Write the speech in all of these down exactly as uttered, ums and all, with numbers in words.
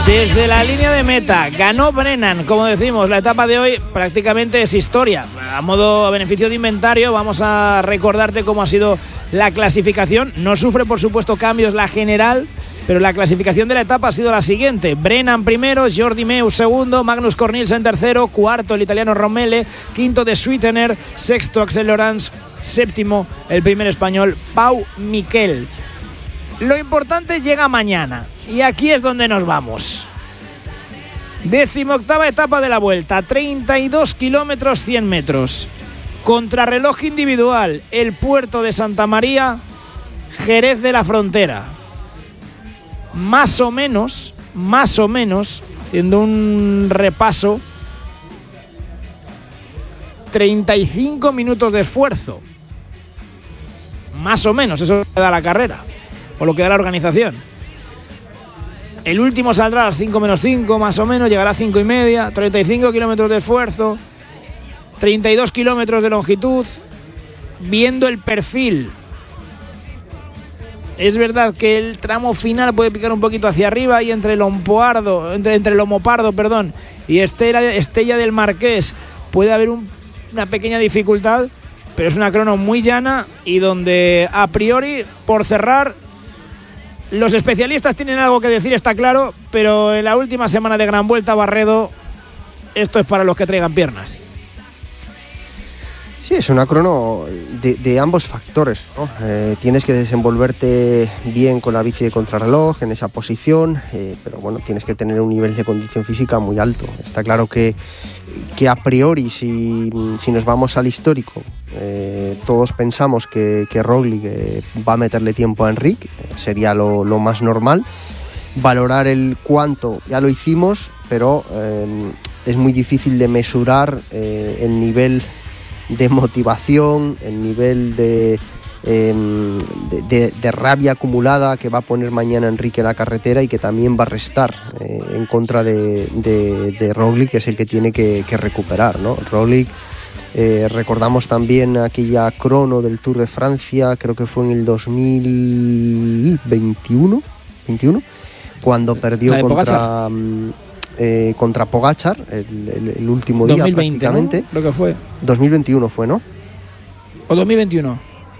Desde la línea de meta ganó Brennan, como decimos, la etapa de hoy prácticamente es historia. A modo a beneficio de inventario, vamos a recordarte cómo ha sido la clasificación. No sufre, por supuesto, cambios la general, pero la clasificación de la etapa ha sido la siguiente: Brennan primero, Jordi Meus segundo, Magnus Cort Nielsen tercero, cuarto el italiano Romele, quinto de Sweetener, sexto Axel Laurens, séptimo el primer español Pau Miquel. Lo importante llega mañana y aquí es donde nos vamos. Decimoctava etapa de la Vuelta, treinta y dos kilómetros, cien metros. Contrarreloj individual, el puerto de Santa María, Jerez de la Frontera. Más o menos, más o menos, haciendo un repaso, treinta y cinco minutos de esfuerzo. Más o menos, eso da la carrera, o lo que da la organización. El último saldrá a las cinco menos cinco, más o menos, llegará a cinco y media, treinta y cinco kilómetros de esfuerzo, treinta y dos kilómetros de longitud. Viendo el perfil, es verdad que el tramo final puede picar un poquito hacia arriba y entre Lompoardo, entre, entre Lomopardo, perdón, y Estella, Estella del Marqués puede haber un, una pequeña dificultad, pero es una crono muy llana y donde a priori, por cerrar, los especialistas tienen algo que decir, está claro, pero en la última semana de Gran Vuelta, Barredo, esto es para los que traigan piernas. Sí, es una crono de, de ambos factores, ¿no? Eh, tienes que desenvolverte bien con la bici de contrarreloj en esa posición, eh, pero bueno, tienes que tener un nivel de condición física muy alto. Está claro que, que a priori, si, si nos vamos al histórico, eh, todos pensamos que, que Roglic eh, va a meterle tiempo a Enric, sería lo, lo más normal. Valorar el cuánto ya lo hicimos, pero eh, es muy difícil de mesurar eh, el nivel de motivación, el nivel de, eh, de, de, de rabia acumulada que va a poner mañana Enrique en la carretera y que también va a restar eh, en contra de, de, de Roglic, que es el que tiene que, que recuperar, ¿no? Roglic, eh, recordamos también aquella crono del Tour de Francia, creo que fue en el dos mil veintiuno, veintiuno, cuando perdió contra... Eh, contra Pogačar el, el, el último día, dos mil veinte, prácticamente, ¿no? Creo que fue dos mil veintiuno fue, ¿no? ¿O dos mil veintiuno?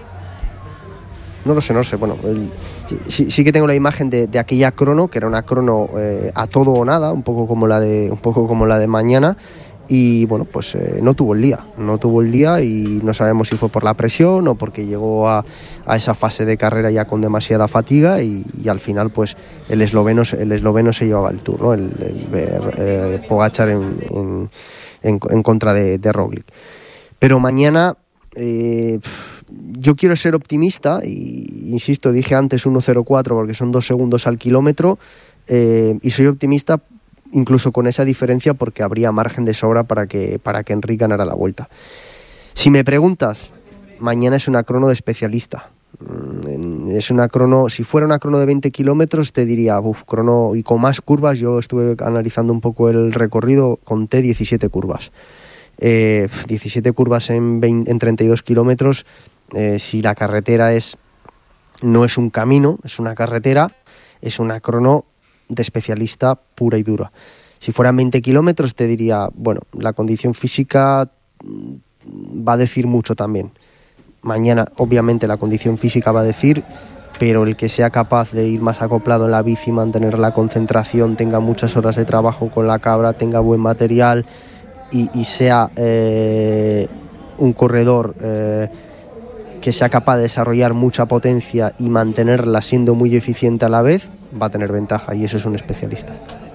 No lo sé, no lo sé. Bueno, el, sí, sí que tengo la imagen de, de aquella crono, que era una crono eh, a todo o nada, un poco como la de un poco como la de mañana. Y bueno, pues eh, no tuvo el día, no tuvo el día y no sabemos si fue por la presión o porque llegó a, a esa fase de carrera ya con demasiada fatiga y, y al final pues el esloveno, el esloveno se llevaba el Tour, ¿no? El, el, el eh, Pogačar en, en, en, en contra de, de Roglic. Pero mañana eh, yo quiero ser optimista y insisto, dije antes uno cero cuatro porque son dos segundos al kilómetro eh, y soy optimista incluso con esa diferencia porque habría margen de sobra para que, para que Enric ganara la Vuelta. Si me preguntas, mañana es una crono de especialista. Es una crono, si fuera una crono de veinte kilómetros te diría, uff, crono y con más curvas. Yo estuve analizando un poco el recorrido, conté diecisiete curvas. Eh, diecisiete curvas en, veinte, en treinta y dos kilómetros, eh, si la carretera es no es un camino, es una carretera, es una crono de especialista pura y dura. Si fueran veinte kilómetros te diría, bueno, la condición física va a decir mucho también. Mañana obviamente la condición física va a decir, pero el que sea capaz de ir más acoplado en la bici, mantener la concentración, tenga muchas horas de trabajo con la cabra, tenga buen material y, y sea eh, un corredor eh, que sea capaz de desarrollar mucha potencia y mantenerla siendo muy eficiente a la vez, va a tener ventaja y eso es un especialista.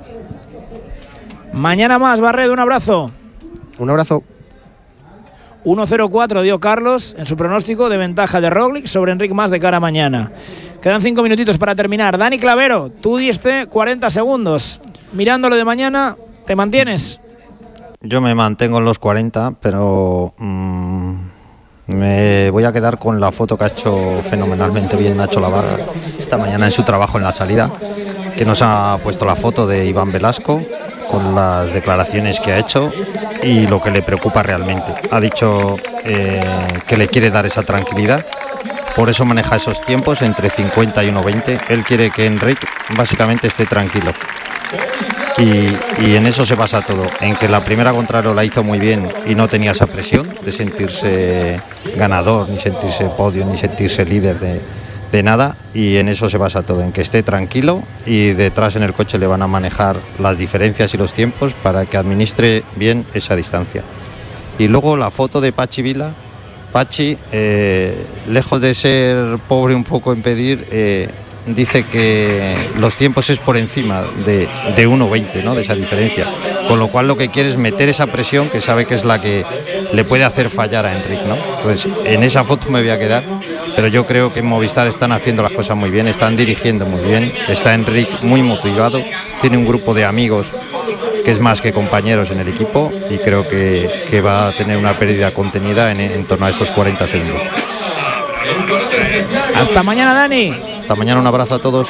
Mañana más, Barredo, un abrazo. Un abrazo. uno cero cuatro dio Carlos en su pronóstico de ventaja de Roglic sobre Enric Mas de cara a mañana. Quedan cinco minutitos para terminar. Dani Clavero, tú diste cuarenta segundos. Mirando lo de mañana, ¿te mantienes? Yo me mantengo en los cuarenta, pero mmm, me voy a quedar con la foto que ha hecho fenomenalmente bien Nacho Labarra esta mañana en su trabajo en la salida, que nos ha puesto la foto de Iván Velasco con las declaraciones que ha hecho y lo que le preocupa realmente. Ha dicho eh, que le quiere dar esa tranquilidad, por eso maneja esos tiempos entre cincuenta y uno veinte. Él quiere que Enric básicamente esté tranquilo. Y, y en eso se basa todo, en que la primera contrario la hizo muy bien y no tenía esa presión de sentirse ganador, ni sentirse podio, ni sentirse líder de, de nada, y en eso se basa todo, en que esté tranquilo y detrás en el coche le van a manejar las diferencias y los tiempos para que administre bien esa distancia. Y luego la foto de Pachi Vila. Pachi, eh, lejos de ser pobre un poco en pedir, eh, dice que los tiempos es por encima de, de uno veinte, ¿no? De esa diferencia, con lo cual lo que quiere es meter esa presión que sabe que es la que le puede hacer fallar a Enric, ¿no? Entonces en esa foto me voy a quedar, pero yo creo que en Movistar están haciendo las cosas muy bien, están dirigiendo muy bien, está Enric muy motivado, tiene un grupo de amigos que es más que compañeros en el equipo, y creo que, que va a tener una pérdida contenida en, en torno a esos cuarenta segundos. Hasta mañana, Dani. Hasta mañana, un abrazo a todos.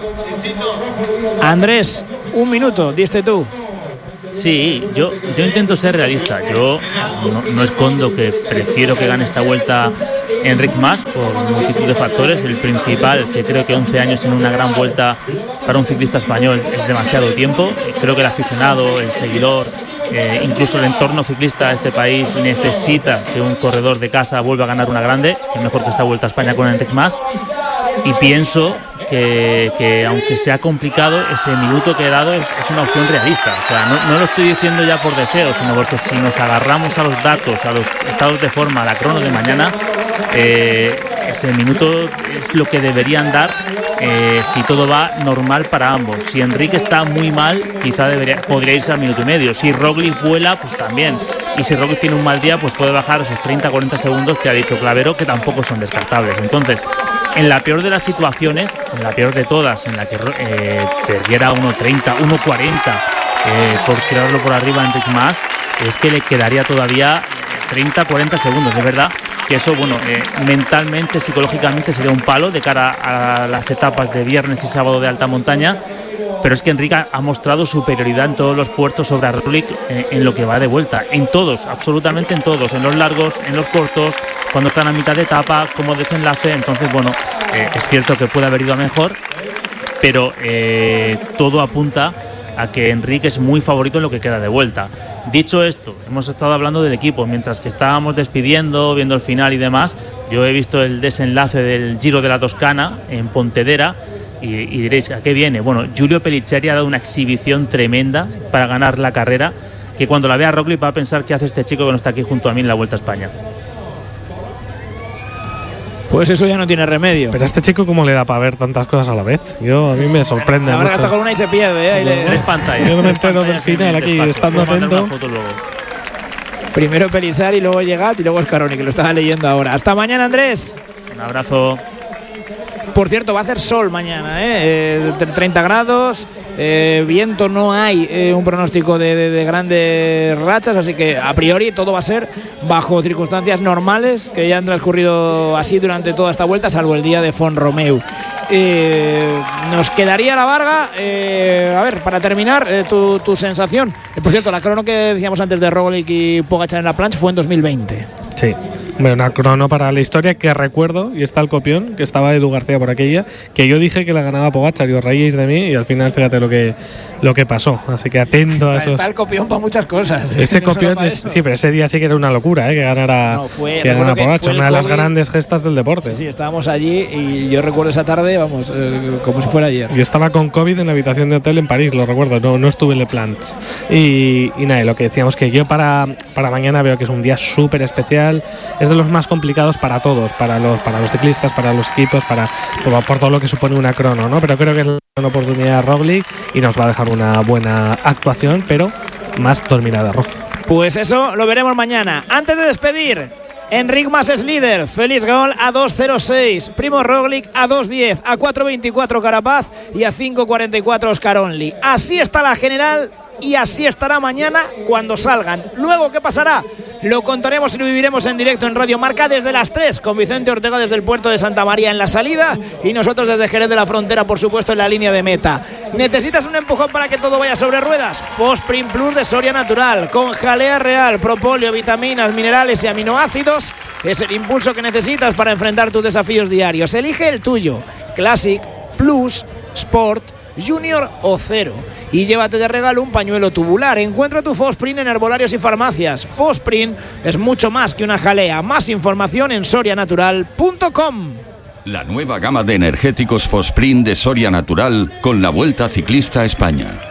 Andrés, un minuto, diste tú. Sí, yo, yo intento ser realista. Yo no, no escondo que prefiero que gane esta vuelta Enric Mas por multitud de factores. El principal, que creo que once años en una gran vuelta para un ciclista español es demasiado tiempo. Creo que el aficionado, el seguidor, eh, incluso el entorno ciclista de este país necesita que un corredor de casa vuelva a ganar una grande, que mejor que esta vuelta a España con Enric Mas. Y pienso que, que aunque sea complicado, ese minuto que he dado es, es una opción realista. O sea, no, no lo estoy diciendo ya por deseo, sino porque si nos agarramos a los datos, a los estados de forma, a la crono de mañana, eh, ese minuto es lo que deberían dar eh, si todo va normal para ambos. Si Enrique está muy mal, quizá debería, podría irse al minuto y medio. Si Roglic vuela, pues también. Y si Roglic tiene un mal día, pues puede bajar esos treinta a cuarenta segundos que ha dicho Clavero, que tampoco son descartables. Entonces, en la peor de las situaciones, en la peor de todas, en la que eh, perdiera uno treinta, uno cuarenta eh, por tirarlo por arriba a Enric Mas, es que le quedaría todavía treinta a cuarenta segundos. De verdad que eso, bueno, eh, mentalmente, psicológicamente sería un palo de cara a las etapas de viernes y sábado de alta montaña. Pero es que Enric ha mostrado superioridad en todos los puertos sobre Roglic eh, en lo que va de vuelta, en todos, absolutamente en todos, en los largos, en los cortos, cuando están a mitad de etapa, como desenlace. Entonces, bueno, eh, es cierto que puede haber ido a mejor, pero eh, todo apunta a que Enric es muy favorito en lo que queda de vuelta. Dicho esto, hemos estado hablando del equipo, mientras que estábamos despidiendo, viendo el final y demás. Yo he visto el desenlace del Giro de la Toscana en Pontedera. Y, y diréis, ¿a qué viene? Bueno, Giulio Pellizzeri ha dado una exhibición tremenda para ganar la carrera, que cuando la vea Roglic va a pensar qué hace este chico que no está aquí junto a mí en la Vuelta a España. Pues eso ya no tiene remedio. Pero a este chico, ¿cómo le da para ver tantas cosas a la vez? Yo, a mí me sorprende Ahora mucho. gasta con una y se pierde, ¿eh? No, Tres pantallas. Yo no me entero del final aquí, estando atento. Primero Pellizzeri, luego Llegat y luego Scaroni, que lo estaba leyendo ahora. Hasta mañana, Andrés. Un abrazo. Por cierto, va a hacer sol mañana, ¿eh? Eh, treinta grados, eh, viento no hay, eh, un pronóstico de, de, de grandes rachas, así que a priori todo va a ser bajo circunstancias normales que ya han transcurrido así durante toda esta vuelta, salvo el día de Font-Romeu. Eh, nos quedaría la Varga, eh, a ver, para terminar, eh, tu, tu sensación. Eh, por cierto, la crono que decíamos antes de Roglic y Pogačar en la plancha fue en dos mil veinte. Sí. Bueno, una crono para la historia que recuerdo, y está el copión, que estaba Edu García por aquella, que yo dije que la ganaba Pogačar y os reíais de mí, y al final fíjate lo que lo que pasó. Así que atento a está, esos. Está el copión para muchas cosas. Ese no copión, es, sí, pero ese día sí que era una locura, ¿eh? Que ganara, no, fue, que ganara Pogačar, una de las COVID. grandes gestas del deporte. Sí, sí, estábamos allí y yo recuerdo esa tarde, vamos, eh, como si fuera ayer. Yo estaba con COVID en la habitación de hotel en París, lo recuerdo, no, no estuve en Le Plans. Y, y nada, lo que decíamos que yo para, para mañana veo que es un día súper especial, es de los más complicados para todos, para los para los ciclistas, para los equipos, para por, por todo lo que supone una crono, ¿no? Pero creo que es una oportunidad de Roglic y nos va a dejar una buena actuación, pero más dominada rojo. Pues eso lo veremos mañana. Antes de despedir, Enric Mas es líder, Félix Gall a dos cero seis, Primo Roglic a dos diez, a cuatro veinticuatro Carapaz y a cinco cuarenta y cuatro Scaroni. Así está la general y así estará mañana cuando salgan. Luego, ¿qué pasará? Lo contaremos y lo viviremos en directo en Radio Marca desde las tres, con Vicente Ortega desde el puerto de Santa María en la salida y nosotros desde Jerez de la Frontera, por supuesto, en la línea de meta. ¿Necesitas un empujón para que todo vaya sobre ruedas? Fosprin Plus de Soria Natural, con jalea real, propóleo, vitaminas, minerales y aminoácidos. Es el impulso que necesitas para enfrentar tus desafíos diarios. Elige el tuyo. Classic, Plus, Sport, Junior o cero. Y llévate de regalo un pañuelo tubular. Encuentra tu Fosprin en herbolarios y farmacias. Fosprin es mucho más que una jalea. Más información en soria natural punto com. La nueva gama de energéticos Fosprin de Soria Natural con la Vuelta Ciclista a España.